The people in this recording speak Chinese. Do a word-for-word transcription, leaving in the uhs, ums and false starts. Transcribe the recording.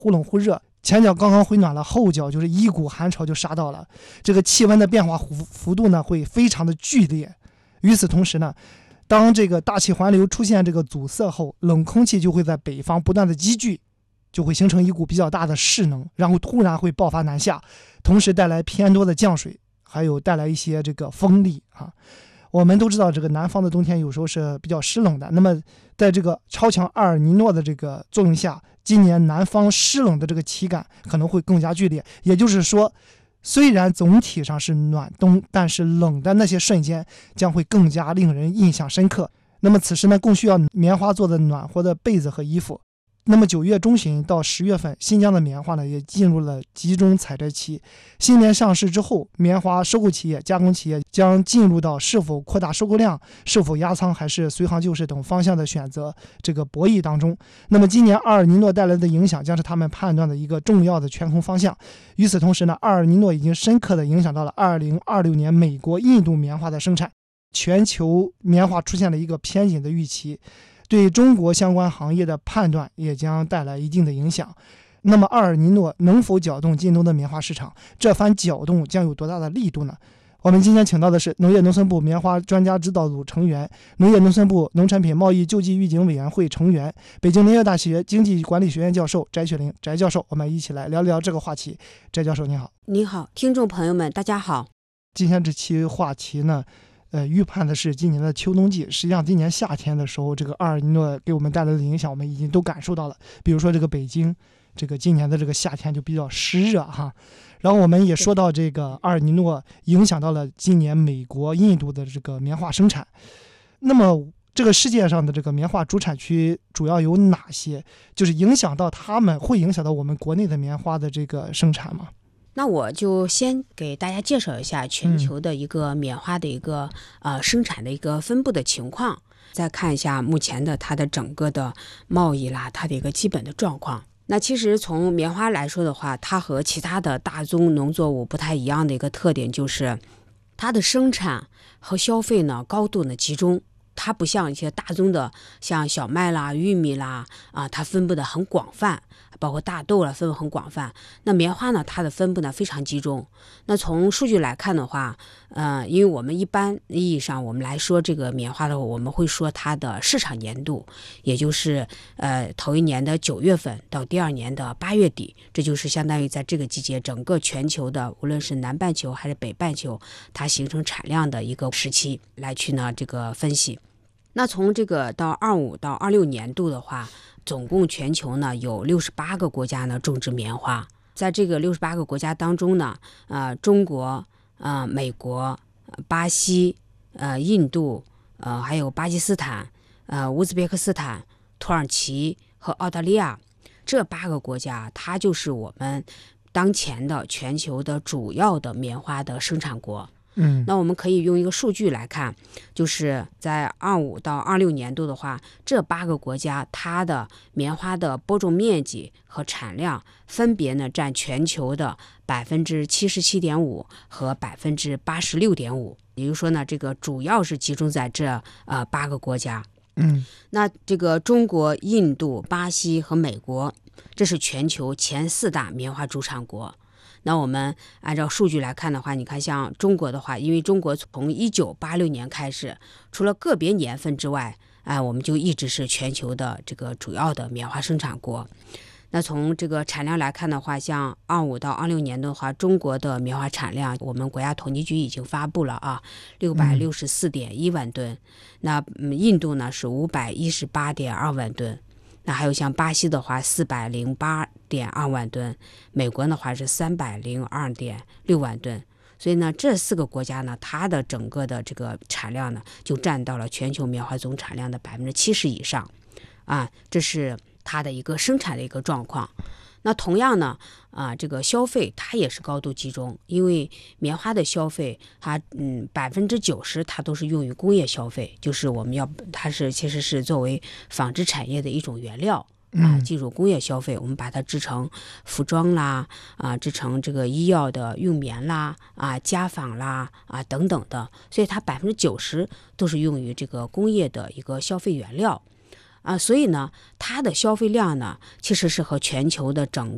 忽冷忽热，前脚刚刚回暖了，后脚就是一股寒潮就杀到了，这个气温的变化幅度呢会非常的剧烈。与此同时呢，当这个大气环流出现这个阻塞后，冷空气就会在北方不断的积聚，就会形成一股比较大的势能，然后突然会爆发南下，同时带来偏多的降水，还有带来一些这个风力啊。我们都知道这个南方的冬天有时候是比较湿冷的，那么在这个超强阿尔尼诺的这个作用下，今年南方湿冷的这个体感可能会更加剧烈。也就是说，虽然总体上是暖冬，但是冷的那些瞬间将会更加令人印象深刻。那么此时呢，更需要棉花做的暖和的被子和衣服。那么九月中旬到十月份，新疆的棉花呢也进入了集中采摘期。新棉上市之后，棉花收购企业、加工企业将进入到是否扩大收购量、是否压仓还是随行就市等方向的选择这个博弈当中。那么今年阿尔尼诺带来的影响将是他们判断的一个重要的权衡方向。与此同时呢，阿尔尼诺已经深刻地影响到了二零二六年美国、印度棉花的生产，全球棉花出现了一个偏紧的预期。对中国相关行业的判断也将带来一定的影响。那么阿尔尼诺能否搅动近东的棉花市场？这番搅动将有多大的力度呢？我们今天请到的是农业农村部棉花专家指导组成员、农业农村部农产品贸易救济预警委员会成员、北京林业大学经济管理学院教授翟雪玲翟教授，我们一起来聊聊这个话题。翟教授你好。 你好，听众朋友们大家好。 今天这期话题呢呃，预判的是今年的秋冬季。实际上今年夏天的时候，这个阿尔尼诺给我们带来的影响我们已经都感受到了。比如说这个北京这个今年的这个夏天就比较湿热哈，然后我们也说到这个阿尔尼诺影响到了今年美国、印度的这个棉花生产。那么这个世界上的这个棉花主产区主要有哪些？就是影响到他们会影响到我们国内的棉花的这个生产吗？ 那我就先给大家介绍一下全球的一个棉花的一个、嗯、呃生产的一个分布的情况，再看一下目前的它的整个的贸易啦，它的一个基本的状况。那其实从棉花来说的话，它和其他的大宗农作物不太一样的一个特点就是它的生产和消费呢高度呢集中。它不像一些大宗的像小麦啦、玉米啦啊，它分布的很广泛，包括大豆啦分布很广泛。那棉花呢，它的分布呢非常集中。那从数据来看的话，呃，因为我们一般意义上我们来说这个棉花的话，我们会说它的市场年度，也就是呃头一年的九月份到第二年的八月底，这就是相当于在这个季节整个全球的无论是南半球还是北半球，它形成产量的一个时期来去呢这个分析。那从这个到二五到二六年度的话，总共全球呢有六十八个国家呢种植棉花。在这个六十八个国家当中呢，呃，中国、呃，美国、巴西、呃，印度、呃，还有巴基斯坦、呃，乌兹别克斯坦、土耳其和澳大利亚这八个国家，它就是我们当前的全球的主要的棉花的生产国。 嗯， 那我们可以用一个数据来看，就是在二五到二六年度的话，这八个国家它的棉花的播种面积和产量分别呢占全球的百分之七十七点五和百分之八十六点五，也就是说呢，这个主要是集中在这呃八个国家。 嗯， 那这个中国、印度、巴西和美国，这是全球前四大棉花主产国。那我们按照数据来看的话，你看像中国的话，因为中国从一九八六年开始，除了个别年份之外，哎、呃，我们就一直是全球的这个主要的棉花生产国。那从这个产量来看的话，像二五到二六年的话，中国的棉花产量，我们国家统计局已经发布了啊，六百六十四点一万吨。那、嗯、印度呢是五百一十八点二万吨。那还有像巴西的话四百零八点二万吨，美国的话是三百零二点六万吨。所以呢，这四个国家呢，它的整个的这个产量呢，就占到了全球棉花总产量的百分之七十以上，啊，这是它的一个生产的一个状况。那同样呢，啊，这个消费它也是高度集中，因为棉花的消费它嗯百分之九十它都是用于工业消费，就是我们要它是其实是作为纺织产业的一种原料啊，进入工业消费，我们把它制成服装啦啊，制成这个医药的用棉啦啊，家纺啦啊等等的，所以它百分之九十都是用于这个工业的一个消费原料。啊，所以呢，它的消费量呢，其实是和全球的整